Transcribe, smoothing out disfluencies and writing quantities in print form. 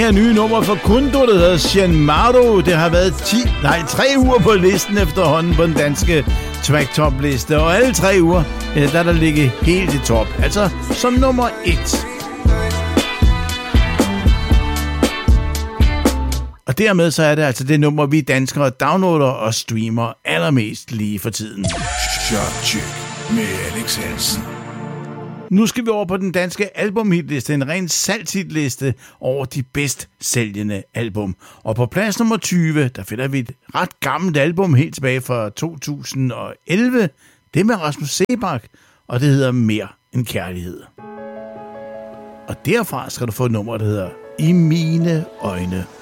Her nye nummer for Kundo, der hedder Shenmaro. Det har været 3 uger på listen efterhånden på den danske track-top-liste. Og alle 3 uger, der ligger helt i top. Altså som nummer 1. Og dermed så er det altså det nummer, vi danskere downloader og streamer allermest lige for tiden. Shotcheck med Alex Hansen. Nu skal vi over på den danske albumhitliste, en ren salgshitliste over de bedst sælgende album. Og på plads nummer 20, der finder vi et ret gammelt album helt tilbage fra 2011. Det med Rasmus Seebach, og det hedder Mere end Kærlighed. Og derfra skal du få et nummer, der hedder I mine øjne.